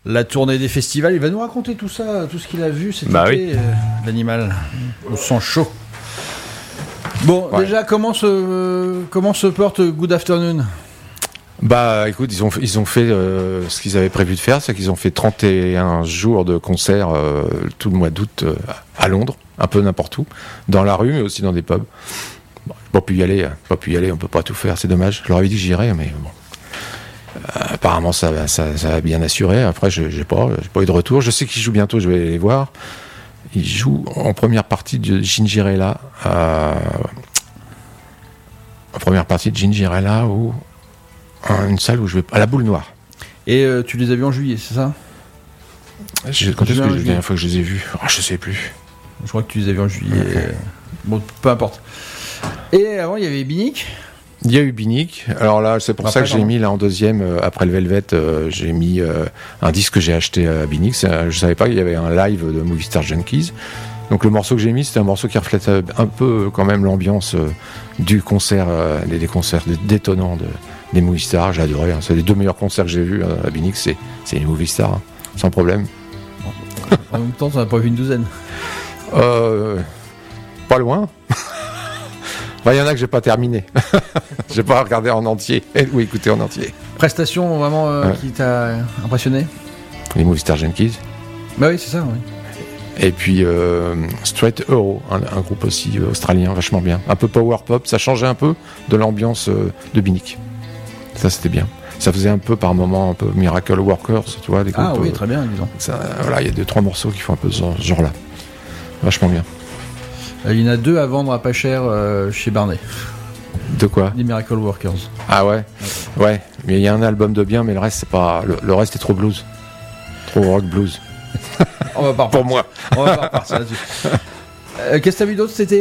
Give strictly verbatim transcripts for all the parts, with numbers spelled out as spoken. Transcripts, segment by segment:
la tournée des festivals. Il va nous raconter tout ça, tout ce qu'il a vu cet bah été, oui. euh, l'animal au sang chaud. Bon, ouais. déjà, comment se, euh, comment se porte Good Afternoon ? Bah écoute, ils ont, ils ont fait euh, ce qu'ils avaient prévu de faire, c'est qu'ils ont fait trente et un jours de concerts euh, tout le mois d'août euh, à Londres, un peu n'importe où, dans la rue mais aussi dans des pubs. Bon, pas pu y aller, pas pu y aller, on peut pas tout faire, c'est dommage. Je leur avais dit que j'irais, mais bon. Euh, apparemment ça va, ça, ça va bien assuré. Après, je j'ai pas, j'ai pas eu de retour. Je sais qu'ils jouent bientôt, je vais les voir. Ils jouent en première partie de Gingerella, euh, en première partie de Gingerella où une salle où je vais à la Boule Noire. Et euh, tu les as vus en juillet, c'est ça ? je, Quand est-ce que la dernière fois que je les ai vus ? oh, Je sais plus. Je crois que tu les as vus en juillet. Okay. Bon, peu importe. Et avant, il y avait Binic. Il y a eu Binic. Alors là, c'est pour après, ça que j'ai mis là en deuxième, euh, après le Velvet, euh, j'ai mis euh, un disque que j'ai acheté à Binic. C'est, je savais pas qu'il y avait un live de Movie Star Junkies. Donc le morceau que j'ai mis, c'était un morceau qui reflète un peu quand même l'ambiance euh, du concert, euh, des, des concerts détonnants de des Movie Stars. J'ai adoré, hein. C'est les deux meilleurs concerts que j'ai vus euh, à Binic, c'est, c'est les Movie Stars, hein, sans problème. En même temps, t'en as pas vu une douzaine. euh, Pas loin. Il y en a que j'ai pas terminé. J'ai pas regardé en entier ou écouté en entier. Prestation vraiment euh, ouais. qui t'a impressionné ? Les Movie Star Junkies. Bah oui, c'est ça, oui. Et puis euh, Straight Euro, un, un groupe aussi euh, australien, vachement bien. Un peu power pop, ça changeait un peu de l'ambiance euh, de Binic. Ça, c'était bien. Ça faisait un peu par moments un peu Miracle Workers, tu vois, des groupes. Ah oui, très bien, disons. Ça, voilà, il y a deux trois morceaux qui font un peu ce genre-là. Vachement bien. Il y en a deux à vendre à pas cher euh, chez Barnet. De quoi ? Des Miracle Workers. Ah ouais, ouais. ouais. Mais il y a un album de bien, mais le reste c'est pas. Le, le reste est trop blues, trop rock blues. On va pas pour moi. On va pas repartir là-dessus. Euh, qu'est-ce que t'as vu d'autre cet été ?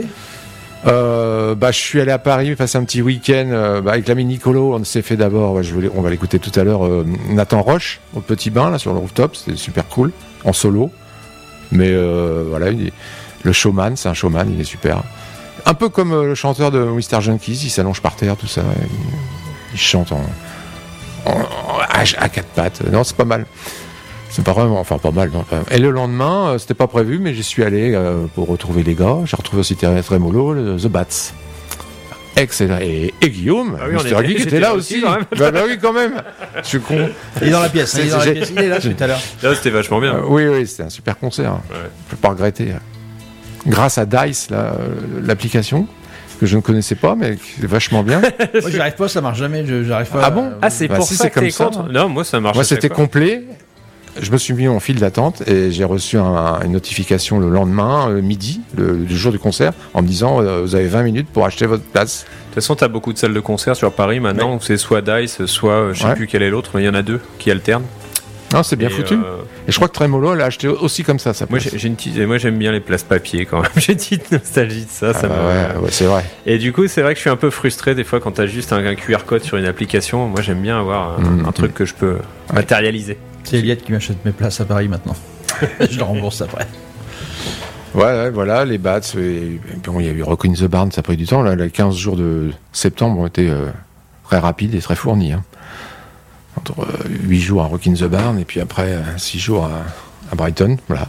Euh, bah, je suis allé à Paris passer un petit week-end euh, bah, avec l'ami Nicolo. On s'est fait d'abord, ouais, je voulais, on va l'écouter tout à l'heure, euh, Nathan Roche au Petit Bain là sur le rooftop. C'était super cool en solo. Mais euh, voilà, il est, le showman, c'est un showman, il est super. Un peu comme euh, le chanteur de Mister Junkies, il s'allonge par terre, tout ça. Il, il chante en, en, en à, à quatre pattes. Non, c'est pas mal. C'est pas vraiment, enfin pas mal. Non. Et le lendemain, euh, c'était pas prévu, mais j'y suis allé euh, pour retrouver les gars. J'ai retrouvé aussi Thérèse Trémolo, le, The Bats. Excellent. Et, et Guillaume, ah oui, Mister Geek était là aussi. Quand même. Bah, bah oui, quand même. Je suis con. Il est dans la pièce. Il est dans la pièce. Il est là tout à l'heure. Là, c'était vachement bien. Euh, oui, oui, c'était un super concert. Ouais. Je peux pas regretter. Grâce à Dice, là, l'application que je ne connaissais pas, mais qui est vachement bien. Moi, j'y arrive pas, ça marche jamais. Je, j'arrive pas. Ah bon ? Ah, c'est bah, pour si ça c'est que t'es contre. Hein. Non, moi, ça marche. Moi, c'était complet. Je me suis mis en file d'attente et j'ai reçu un, une notification le lendemain, euh, midi, le, le jour du concert, en me disant euh, vous avez vingt minutes pour acheter votre place. De toute façon, tu as beaucoup de salles de concert sur Paris maintenant, ouais. où c'est soit Dice, soit euh, je sais ouais. plus quel est l'autre, mais il y en a deux qui alternent. Non, c'est bien et foutu. Euh... Et je crois que Trémolo l'a acheté aussi comme ça. ça moi, j'ai, j'ai une petite... moi, j'aime bien les places papier quand même. J'ai une petite nostalgie de ça. Ah ça bah ouais, ouais, c'est vrai. Et du coup, c'est vrai que je suis un peu frustré des fois quand tu as juste un, un Q R code sur une application. Moi, j'aime bien avoir un, mmh, un truc mmh. que je peux ouais. matérialiser. C'est Eliette qui m'achète mes places à Paris maintenant. Je le rembourse après. Ouais, ouais, voilà, les Bats. Et, et bon, il y a eu Rock in the Barn, ça a pris du temps. Là, les quinze jours de septembre ont été euh, très rapides et très fournis. Hein. Entre euh, huit jours à Rock in the Barn et puis après euh, six jours à, à Brighton. Voilà.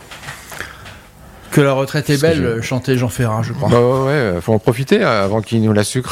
Que la retraite est belle, j'ai... chantait Jean Ferrat, je crois. Bah ouais, ouais, faut en profiter hein, avant qu'il nous la sucre.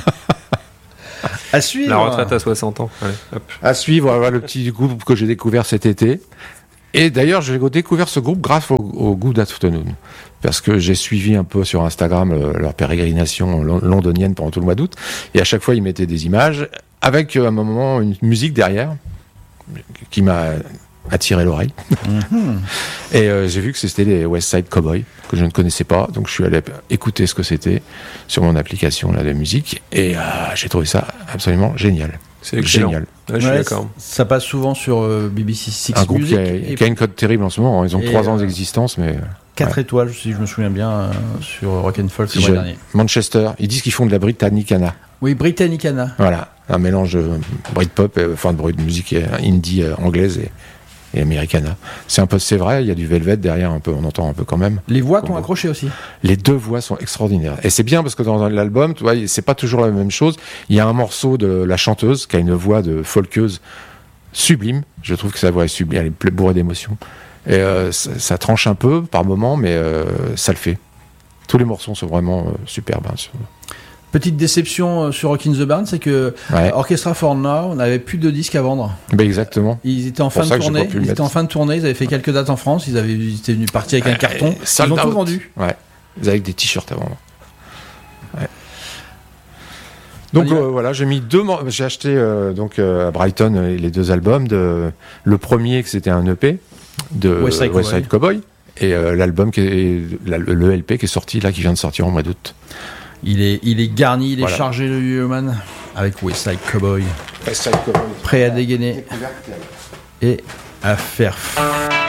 À suivre. La retraite à soixante ans. Allez, hop. À suivre, voilà, le petit groupe que j'ai découvert cet été. Et d'ailleurs, j'ai découvert ce groupe grâce au, au Good Afternoon. Parce que j'ai suivi un peu sur Instagram euh, leur pérégrination londonienne pendant tout le mois d'août. Et à chaque fois, ils mettaient des images avec à un moment une musique derrière qui m'a attiré l'oreille. Mm-hmm. Et euh, j'ai vu que c'était les West Side Cowboys, que je ne connaissais pas. Donc je suis allé écouter ce que c'était sur mon application là, de musique. Et euh, j'ai trouvé ça absolument génial. C'est excellent. Génial. Ouais, je suis ouais, d'accord. Ça passe souvent sur euh, B B C Six Un groupe Music. qui a, et... qui a une cote terrible en ce moment. Ils ont trois euh, ans d'existence, mais... quatre ouais. étoiles, si je me souviens bien, euh, sur Rock and Folk le mois dernier. Manchester. Ils disent qu'ils font de la Britannicana. Oui, Britannicana. Voilà. Un mélange de Britpop, enfin de, de musique indie euh, anglaise et, et americana. C'est un peu, c'est vrai, il y a du Velvet derrière un peu, on entend un peu quand même. Les voix t'ont accroché aussi. Les deux voix sont extraordinaires. Et c'est bien parce que dans l'album, tu vois, c'est pas toujours la même chose. Il y a un morceau de la chanteuse qui a une voix de folkeuse sublime. Je trouve que sa voix est sublime, elle est bourrée d'émotions. Et euh, ça, ça tranche un peu par moment, mais euh, ça le fait. Tous les morceaux sont vraiment euh, superbes. Hein, sur... Petite déception sur Rockin' the Barn, c'est que ouais. Orchestra for Now n'avait plus de disques à vendre. Ben exactement. Ils étaient en fin de tournée. Ils étaient en fin de tournée. Ils avaient fait quelques dates en France. Ils avaient, ils étaient venus partir avec un carton. Ils ont tout vendu. Ouais. Ils avaient des t-shirts à vendre. Ouais. Donc euh, voilà, j'ai mis deux. J'ai acheté euh, donc euh, à Brighton euh, les deux albums. De le premier, que c'était un E P de West Side Cowboy. Cowboy, et euh, l'album qui est la, le L P qui est sorti là, qui vient de sortir au mois d'août. Il est, il est garni, il voilà. est chargé le Human avec West Side Cowboy. West Side Cowboy. Prêt à dégainer et à faire.